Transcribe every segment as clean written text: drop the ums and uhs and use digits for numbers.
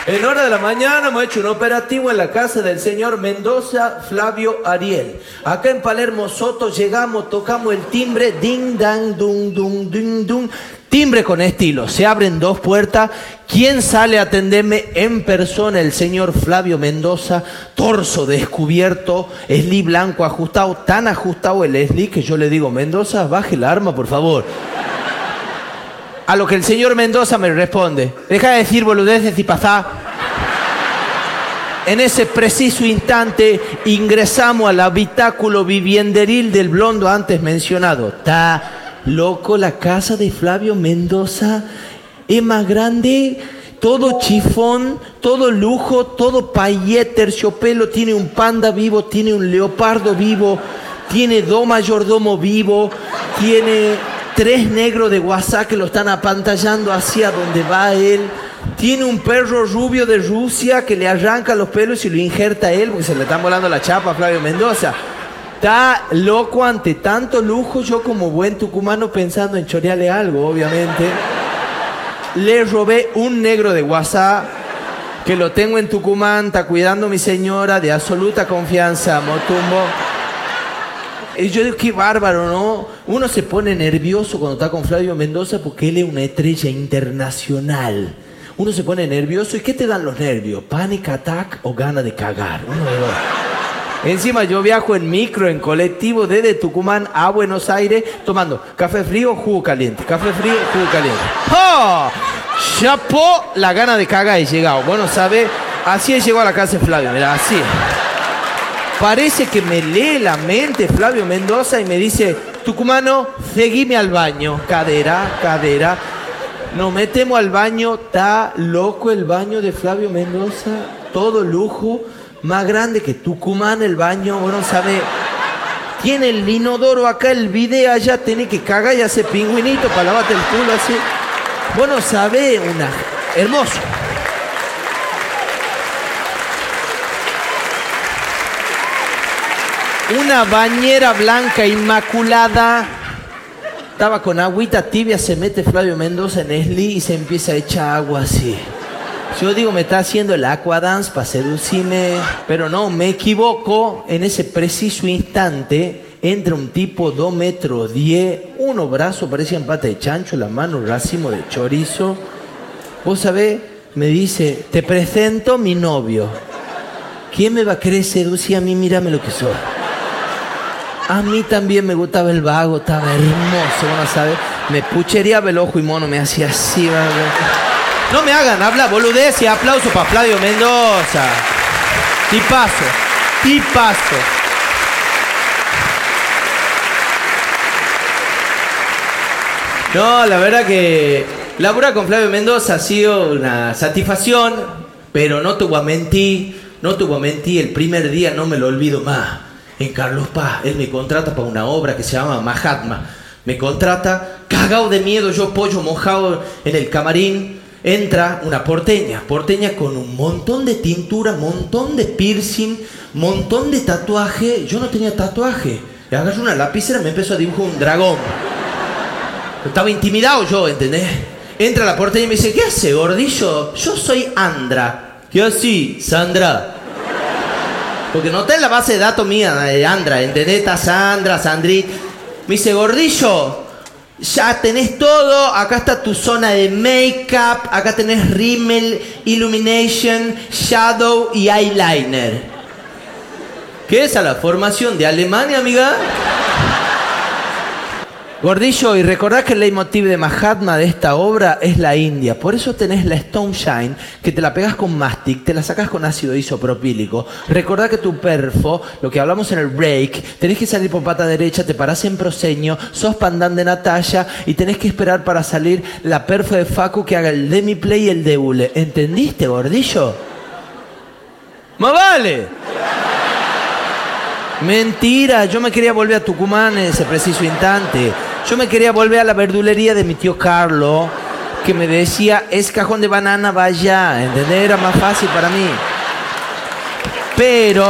En hora de la mañana hemos hecho un operativo en la casa del señor Mendoza Flavio Ariel. Acá en Palermo Soto llegamos, tocamos el timbre, ding, dang, dung, dung, ding, dung. Timbre con estilo, se abren dos puertas. ¿Quién sale a atenderme en persona? El señor Flavio Mendoza, torso descubierto, esli blanco ajustado, tan ajustado el esli que yo le digo, Mendoza, baje la arma, por favor. A lo que el señor Mendoza me responde, deja de decir boludeces y pasá. En ese preciso instante ingresamos al habitáculo vivienderil del blondo antes mencionado. Está loco la casa de Flavio Mendoza, es más grande, todo chifón, todo lujo, todo payé, terciopelo, tiene un panda vivo, tiene un leopardo vivo, tiene 2 mayordomos vivos, tiene 3 negros de WhatsApp que lo están apantallando hacia donde va él. Tiene un perro rubio de Rusia que le arranca los pelos y lo injerta a él porque se le están volando la chapa a Flavio Mendoza. Está loco ante tanto lujo. Yo como buen tucumano pensando en chorearle algo, obviamente. Le robé un negro de WhatsApp que lo tengo en Tucumán, está cuidando a mi señora de absoluta confianza, Motumbo. Y yo digo, qué bárbaro, ¿no? Uno se pone nervioso cuando está con Flavio Mendoza porque él es una estrella internacional. Uno se pone nervioso. ¿Y qué te dan los nervios? ¿Panic attack o gana de cagar? Uno de dos. Encima yo viajo en micro, en colectivo, desde Tucumán a Buenos Aires, tomando café frío, jugo caliente. Café frío, jugo caliente. ¡Oh! Chapó la gana de cagar he llegado. Bueno, ¿sabe? Así llegó a la casa de Flavio, mira, así. Parece que me lee la mente Flavio Mendoza y me dice, tucumano, seguime al baño. Cadera, cadera. Nos metemos al baño, está loco el baño de Flavio Mendoza, todo lujo, más grande que Tucumán el baño, bueno, sabe, tiene el inodoro acá, el bidet allá, tiene que cagar y hacer pingüinito para lavarte el culo así. Bueno, sabe, hermoso. Una bañera blanca inmaculada. Estaba con agüita tibia, se mete Flavio Mendoza en esli y se empieza a echar agua así. Yo digo, me está haciendo el aquadance para seducirme. Pero no, me equivoco. En ese preciso instante entra un tipo 2 metros 10, unos brazos parecían pata de chancho, las manos racimo de chorizo. Vos sabés, me dice, te presento mi novio. ¿Quién me va a querer seducir a mí? Mírame lo que soy. A mí también me gustaba el vago, estaba hermoso, ¿no sabes? Me puchereaba el ojo y mono, me hacía así. No me hagan hablar boludez y aplauso para Flavio Mendoza. Tipazo, tipazo. No, la verdad que laburar con Flavio Mendoza ha sido una satisfacción, pero no te voy a mentir, el primer día no me lo olvido más. En Carlos Paz, él me contrata para una obra que se llama Mahatma. Me contrata, cagado de miedo, yo pollo mojado en el camarín. Entra una porteña con un montón de tintura, montón de piercing, montón de tatuaje. Yo no tenía tatuaje. Le agarré una lapicera y me empezó a dibujar un dragón. Estaba intimidado yo, ¿entendés? Entra la porteña y me dice, ¿qué hace, gordillo? Yo soy Andra. ¿Qué así, Sandra? Porque no está en la base de datos mía de Andra, ¿entendés? Está Sandra, Sandrit. Me dice, gordillo, ya tenés todo. Acá está tu zona de make-up. Acá tenés rímel, illumination, shadow y eyeliner. ¿Qué es a la formación de Alemania, amiga? Gordillo, y recordad que el leitmotiv de Mahatma de esta obra es la India. Por eso tenés la Stone Shine, que te la pegás con mastic, te la sacás con ácido isopropílico. Recordad que tu perfo, lo que hablamos en el break, tenés que salir por pata derecha, te parás en proscenio, sos pandán de Natalia y tenés que esperar para salir la perfo de Facu que haga el demi-play y el deule. ¿Entendiste, gordillo? ¡Más vale! Mentira, yo me quería volver a Tucumán en ese preciso instante. Yo me quería volver a la verdulería de mi tío Carlos, que me decía, es cajón de banana, vaya, ¿entendés? Era más fácil para mí. Pero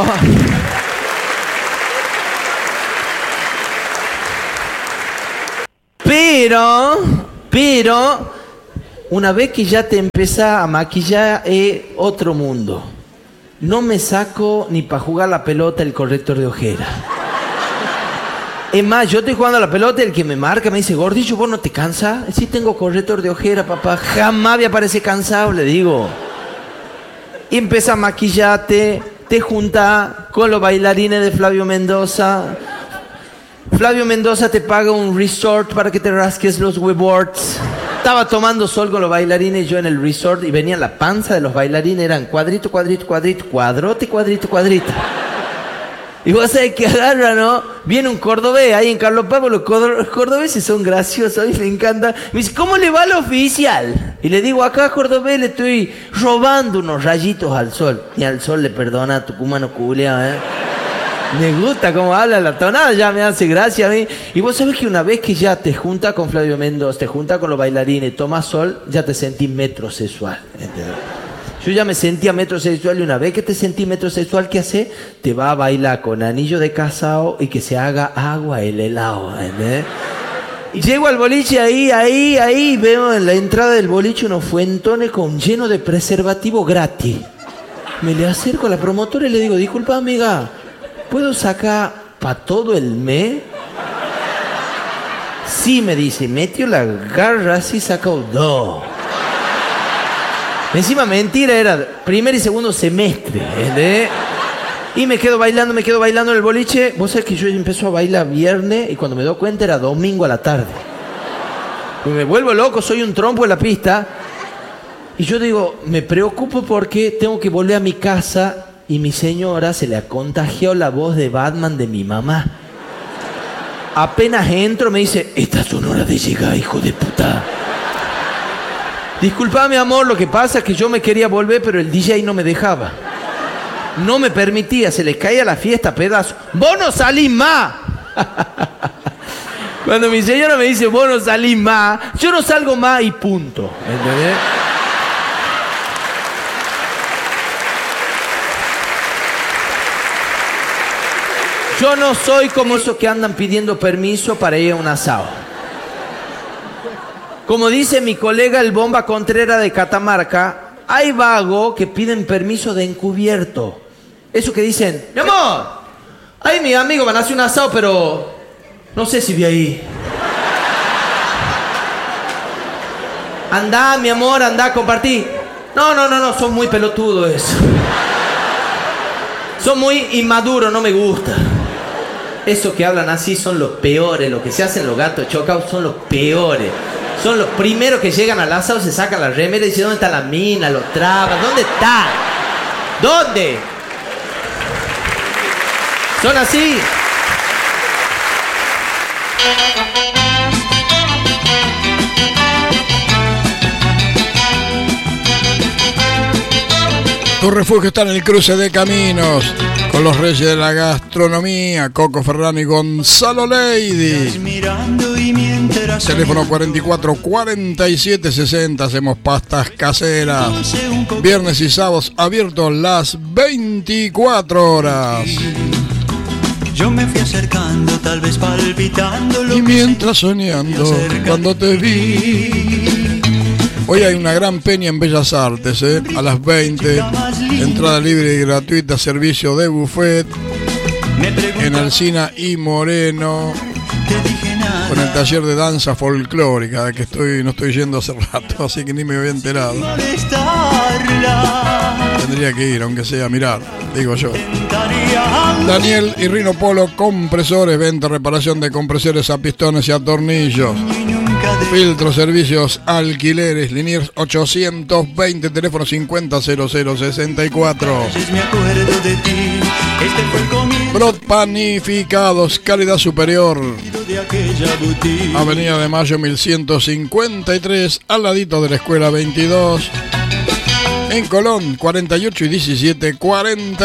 Una vez que ya te empezás a maquillar, es otro mundo. No me saco ni para jugar la pelota el corrector de ojera. Es más, yo estoy jugando a la pelota y el que me marca me dice, gordillo, ¿vos no te cansas? Sí, tengo corrector de ojera, papá. Jamás me parece cansado, le digo. Y empieza a maquillarte, te junta con los bailarines de Flavio Mendoza. Flavio Mendoza te paga un resort para que te rasques los huevorts. Estaba tomando sol con los bailarines yo en el resort y venía la panza de los bailarines, eran cuadrito, cuadrito, cuadrito, cuadrote, cuadrito, cuadrito. Y vos sabés que agarra, ¿no? Viene un cordobés ahí en Carlos Paz, los cordobeses son graciosos, a mí me encanta. Me dice, ¿cómo le va al oficial? Y le digo, acá cordobés le estoy robando unos rayitos al sol. Y al sol le perdona a tucumano culeado, ¿eh? Me gusta cómo habla la tonada, ya me hace gracia a mí. Y vos sabés que una vez que ya te junta con Flavio Mendoza, te junta con los bailarines, tomas sol, ya te sentís metrosexual, ¿entendés? Yo ya me sentía metrosexual y una vez que te sentí metrosexual, ¿qué hace? Te va a bailar con anillo de casado y que se haga agua el helado, ¿entendés? Y llego al boliche ahí, veo en la entrada del boliche unos fuentones llenos de preservativo gratis. Me le acerco a la promotora y le digo, disculpa amiga, ¿puedo sacar para todo el mes? Sí, me dice, metió la garra así, sacó 2. Encima mentira, era primer y segundo semestre, ¿entendés? Y me quedo bailando en el boliche. Vos sabés que yo empecé a bailar viernes y cuando me doy cuenta era domingo a la tarde. Me vuelvo loco, soy un trompo en la pista. Y yo digo, me preocupo porque tengo que volver a mi casa y mi señora se le ha contagiado la voz de Batman de mi mamá. Apenas entro me dice, estas son horas de llegar, hijo de puta. Disculpame, amor, lo que pasa es que yo me quería volver, pero el DJ no me dejaba. No me permitía, se les caía la fiesta a pedazos. ¡Vos no salís más! Cuando mi señora me dice, vos no salís más, yo no salgo más y punto. ¿Entendés? Yo no soy como esos que andan pidiendo permiso para ir a un asado. Como dice mi colega el Bomba Contreras de Catamarca, hay vagos que piden permiso de encubierto. Eso que dicen, mi amor, ay, mi amigo van a hacer un asado, pero no sé si vi ahí. Andá, mi amor, andá, compartí. No, son muy pelotudos eso. Son muy inmaduros, no me gusta. Esos que hablan así son los peores, los que se hacen los gatos chocados son los peores. Son los primeros que llegan al asado, se sacan la remera y dicen, ¿dónde está la mina? Los trabas, ¿dónde está? ¿Dónde? Son así. Tu refugio está en el cruce de caminos con los reyes de la gastronomía, Coco Ferrano y Gonzalo Lady. Teléfono 44 47 60. Hacemos pastas caseras. Viernes y sábados abiertos las 24 horas. Yo me fui acercando, tal vez palpitando. Y mientras soñando, cuando te vi. Hoy hay una gran peña en Bellas Artes, a las 20. Entrada libre y gratuita, servicio de buffet. En Alsina y Moreno. Con el taller de danza folclórica, que no estoy yendo hace rato, así que ni me había enterado. Tendría que ir, aunque sea a mirar, digo yo. Daniel y Rino Polo Compresores, venta, reparación de compresores a pistones y a tornillos. Filtros, servicios, alquileres, Liniers 820, teléfono 500064. Brot Panificados, calidad superior. Avenida de Mayo 1153, al ladito de la Escuela 22. En Colón, 48 y 17, 40.